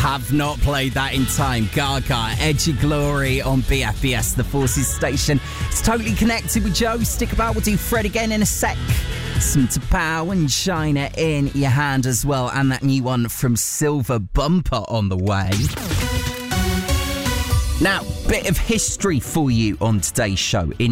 have not played that in time. Gaga, Edge of Glory on BFBS, the Forces station. It's totally connected with Joe. Stick about, we'll do Fred again in a sec. Some Tapao and China in your hand as well. And that new one from Silver Bumper on the way. Now, bit of history for you on today's show. In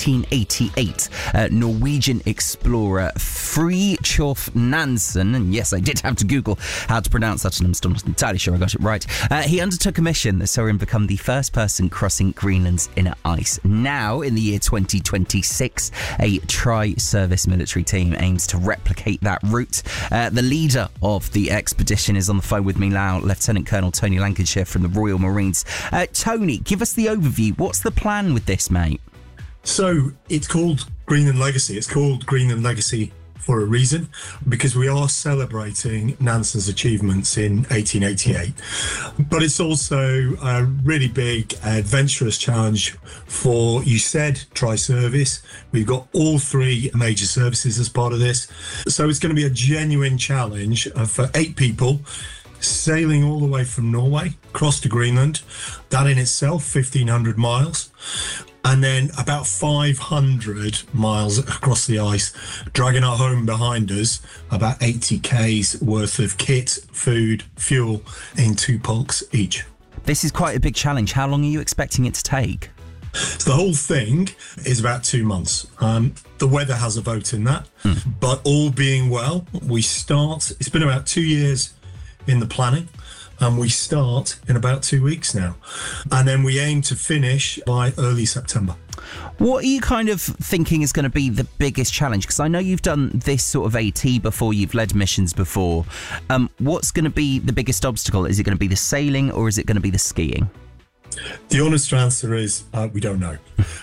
1888, Norwegian explorer Fridtjof Nansen, and yes, I did have to Google how to pronounce that, and I'm still not entirely sure I got it right. He undertook a mission that saw him become the first person crossing Greenland's inner ice. Now, in the year 2026, a tri-service military team aims to replicate that route. The leader of the expedition is on the phone with me now, Lieutenant Colonel Tony Lancashire from the Royal Marines. Tony, give us the overview. What's the plan with this, mate? So it's called Greenland Legacy. It's called Greenland Legacy for a reason, because we are celebrating Nansen's achievements in 1888. But it's also a really big, adventurous challenge for, you said, tri-service. We've got all three major services as part of this. So it's going to be a genuine challenge for 8 people, sailing all the way from Norway across to Greenland. That in itself, 1,500 miles. And then about 500 miles across the ice, dragging our home behind us about 80 k's worth of kit, food, fuel in 2 bulks each. This is quite a big challenge. How long are you expecting it to take? So the whole thing is about 2 months. The weather has a vote in that, but all being well, we start, it's been about 2 years in the planning, and we start in about 2 weeks now, and then we aim to finish by early September. What are you kind of thinking is going to be the biggest challenge? Because I know you've done this sort of AT before, you've led missions before. What's going to be the biggest obstacle? Is it going to be the sailing, or is it going to be the skiing? The honest answer is we don't know.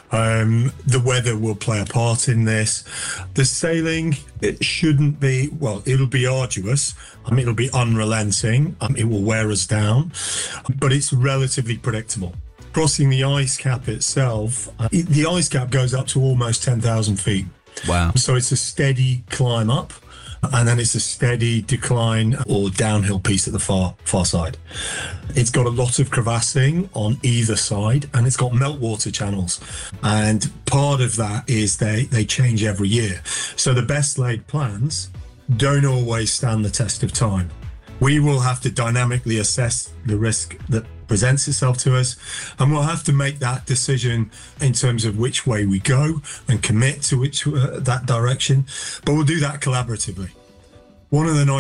The weather will play a part in this. The sailing, it shouldn't be, well, it'll be arduous. It'll be unrelenting. It will wear us down, but it's relatively predictable. Crossing the ice cap itself, the ice cap goes up to almost 10,000 feet. Wow. So it's a steady climb up, and then it's a steady decline or downhill piece at the far side. It's got a lot of crevassing on either side, and it's got meltwater channels. And part of that is they change every year. So the best laid plans don't always stand the test of time. We will have to dynamically assess the risk that presents itself to us, and we'll have to make that decision in terms of which way we go and commit to that direction, but we'll do that collaboratively. One of the nice